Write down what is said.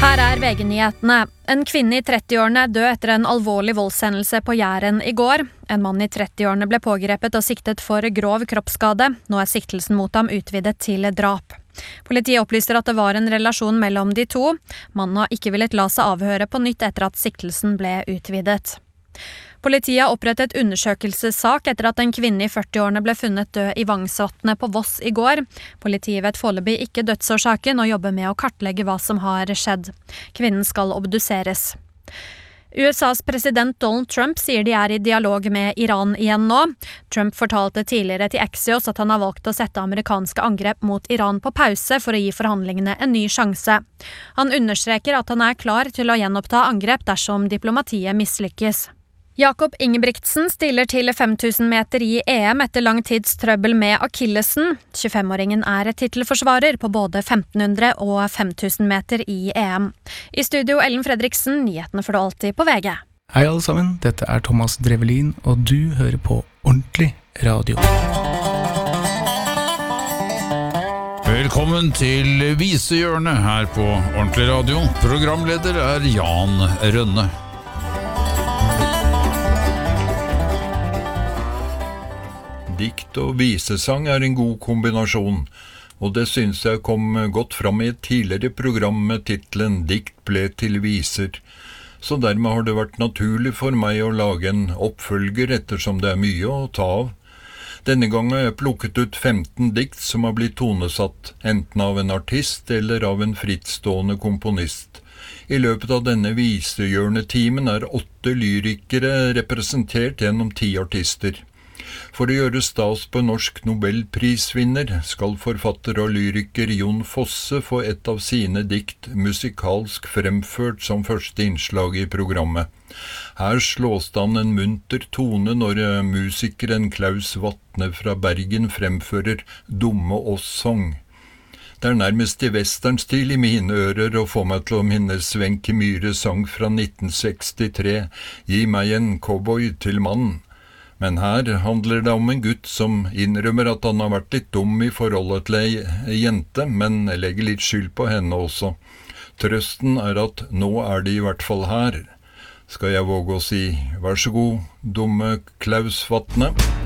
Her VG-nyhetene. En kvinne I 30-årene død etter en alvorlig voldshendelse på Jæren I går. En mann I 30-årene ble pågrepet og siktet for grov kroppsskade. Nå siktelsen mot ham utvidet til drap. Politiet opplyser at det var en relasjon mellom de to. Mannen har ikke villet la seg avhøre på nytt etter at siktelsen ble utvidet. Politiet har opprettet undersøkelsessak etter at en kvinne I 40-årene ble funnet død I Vangsvatnet på Voss I går. Politiet vet foreløpig ikke dødsårsaken og jobber med å kartlegge hva som har skjedd. Kvinnen skal obduseres. USAs president Donald Trump sier de I dialog med Iran igjen nå. Trump fortalte tidligere til Axios at han har valgt å sette amerikanske angrep mot Iran på pause for å gi forhandlingene en ny sjanse. Han understreker at han klar til å gjenoppta angrep dersom diplomatiet mislykkes. Jakob Ingebrigtsen stiller til 5000 meter I EM etter lang tids trøbbel med akillesen. 25-åringen titelforsvarer på både 1500 og 5000 meter I EM. I studio Ellen Fredriksen, nyhetene får du alltid på VG. Hei alle sammen, dette Thomas Drevelin, og du hører på Ordentlig Radio. Velkommen til Visehjørnet her på Ordentlig Radio. Programleder Jan Rønne. Dikt og visesang en god kombinasjon, og det synes jeg kom godt fram I et tidligere program med titlen «Dikt ble til viser». Så dermed har det vært naturlig for meg å lage en oppfølger ettersom det mye å ta av. Denne gangen har jeg plukket ut 15 dikt som har blitt tonesatt, enten av en artist eller av en frittstående komponist. I løpet av denne visehjørnetimen 8 lyrikere representert gjennom 10 artister. For å gjøre stas på norsk Nobelprisvinner skal forfatter og lyriker Jon Fosse få et av sine dikt musikalsk fremført som første innslag I programmet. Her slås det an en munter tone når musikeren Klaus Vatne fra Bergen fremfører Dumme oss song. Det nærmest I westernstil I mine ører å få meg til å minnes Wenche Myhre sang fra 1963, Gi meg en cowboy til mann. Men her handler det om en gutt som innrømmer at han har vært litt dum I forholdet til ei jente, men legger litt skyld på henne også. Trøsten at nå de I hvert fall her. Skal jeg våge å si, vær så god, dumme Klaus Vatne.